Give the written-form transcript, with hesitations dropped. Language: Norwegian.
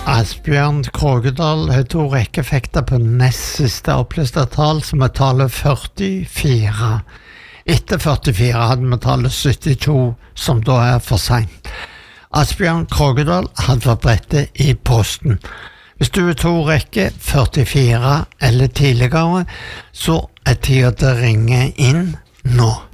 Asbjørn Krogedal har to rekkefekter på nest siste oppliste tall, som er tallet 44. Etter 44 hadde vi tallet 72, som da er for sent. Asbjørn Krogedal hadde fått brettet i posten. Hvis du er to rekke 44 eller tidligere, så er tiden til å ringe inn nå.